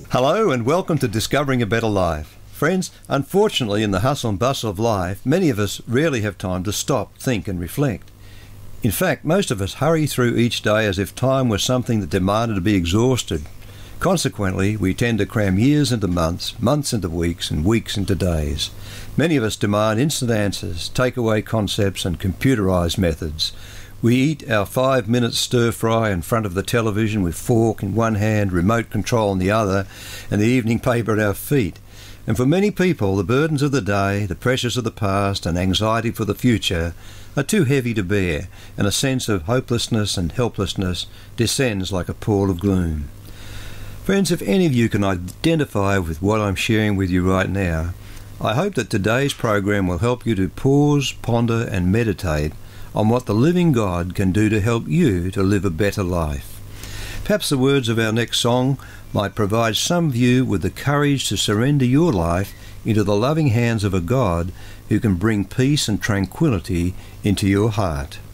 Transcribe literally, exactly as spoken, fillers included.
Hello and welcome to Discovering a Better Life. Friends, unfortunately in the hustle and bustle of life, many of us rarely have time to stop, think and reflect. In fact, most of us hurry through each day as if time was something that demanded to be exhausted. Consequently, we tend to cram years into months, months into weeks, and weeks into days. Many of us demand instant answers, takeaway concepts and computerised methods. We eat our five-minute stir-fry in front of the television with fork in one hand, remote control in the other, and the evening paper at our feet. And for many people, the burdens of the day, the pressures of the past, and anxiety for the future are too heavy to bear, and a sense of hopelessness and helplessness descends like a pall of gloom. Friends, if any of you can identify with what I'm sharing with you right now, I hope that today's program will help you to pause, ponder, and meditate on what the living God can do to help you to live a better life. Perhaps the words of our next song might provide some of you with the courage to surrender your life into the loving hands of a God who can bring peace and tranquility into your heart.